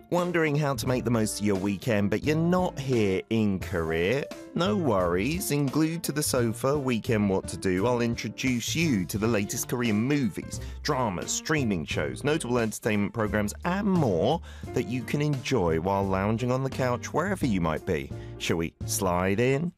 Wondering how to make the most of your weekend, but you're not here in Korea? No worries. In Glued to the Sofa, Weekend What to Do, I'll introduce you to the latest Korean movies, dramas, streaming shows, notable entertainment programs, and more that you can enjoy while lounging on the couch wherever you might be. Shall we slide in?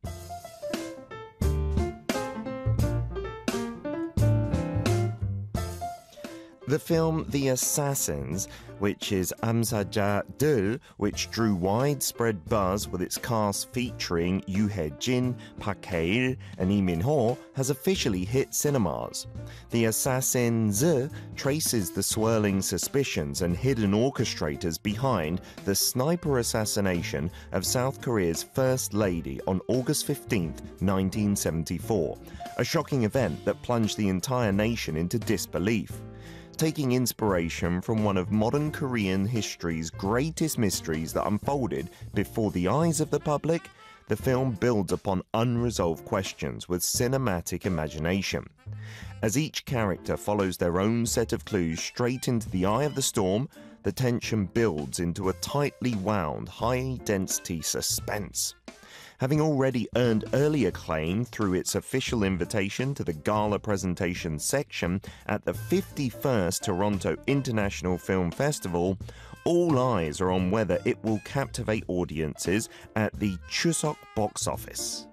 The film The Assassins, which is 암살자들, which drew widespread buzz with its cast featuring Yoo Hae-jin, Park Hae-il, and Lee Min-ho, has officially hit cinemas. The Assassins traces the swirling suspicions and hidden orchestrators behind the sniper assassination of South Korea's First Lady on August 15, 1974, a shocking event that plunged the entire nation into disbelief. Taking inspiration from one of modern Korean history's greatest mysteries that unfolded before the eyes of the public, the film builds upon unresolved questions with cinematic imagination. As each character follows their own set of clues straight into the eye of the storm, the tension builds into a tightly wound, high-density suspense. Having already earned early acclaim through its official invitation to the gala presentation section at the 51st Toronto International Film Festival, all eyes are on whether it will captivate audiences at the Chuseok box office.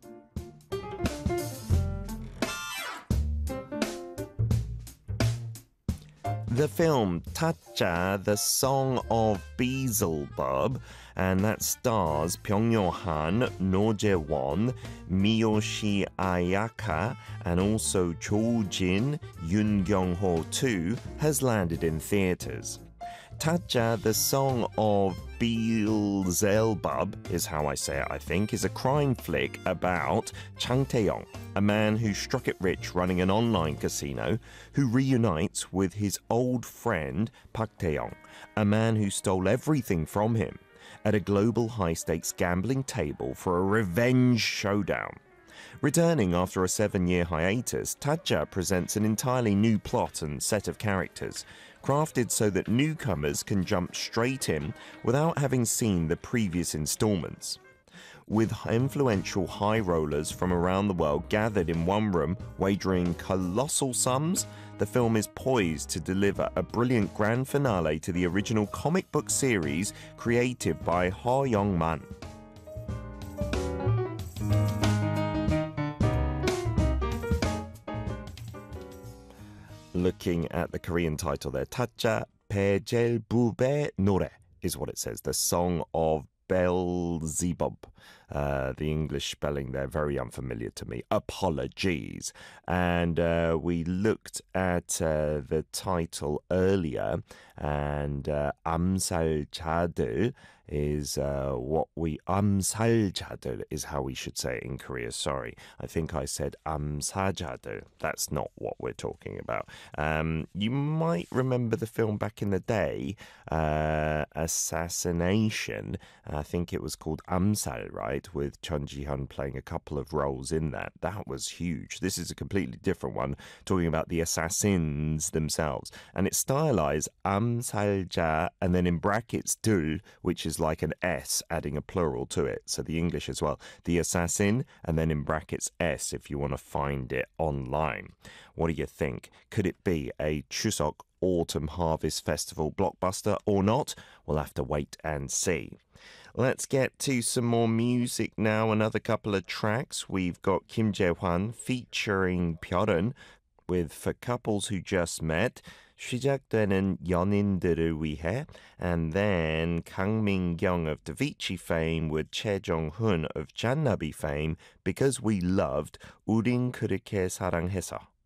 The film Tacha, The Song of Beelzebub, and that stars Byung Yo-han, No Jae-won, Miyoshi Ayaka, and also Cho Jin, Yoon Kyung-ho too, has landed in theaters. Tacha, The Song of Beelzebub, is how I say it, I think, is a crime flick about Chang Tae-yong, a man who struck it rich running an online casino, who reunites with his old friend Park Tae-yong, a man who stole everything from him, at a global high-stakes gambling table for a revenge showdown. Returning after a 7-year hiatus, Tacha presents an entirely new plot and set of characters, crafted so that newcomers can jump straight in without having seen the previous installments. With influential high rollers from around the world gathered in one room, wagering colossal sums, the film is poised to deliver a brilliant grand finale to the original comic book series created by Ho Young-man. Looking at the Korean title there, Tacha Beelzebub의 노래 is what it says, the song of Beelzebub. The English spelling there, very unfamiliar to me. Apologies. And we looked at the title earlier, and 암살자들 is 암살자들 is how we should say it in Korea. Sorry, I think I said 암살자들. That's not what we're talking about. You might remember the film back in the day, Assassination. I think it was called 암살, right? With Chun Ji-hyun playing a couple of roles in that. That was huge. This is a completely different one, talking about the assassins themselves. And it's stylized 암살자 and then in brackets 들, which is like an S, adding a plural to it. So the English as well. The assassin and then in brackets S if you want to find it online. What do you think? Could it be a Chuseok Autumn Harvest Festival blockbuster or not? We'll have to wait and see. Let's get to some more music now. Another couple of tracks. We've got Kim Jae-hwan featuring Byorun with For Couples Who Just Met, 시작되는 연인들을 위해, and then Kang Min-kyung of Davichi fame with Choi Jong-hoon of Jannabi fame, Because We Loved, 우린 그렇게 사랑해서.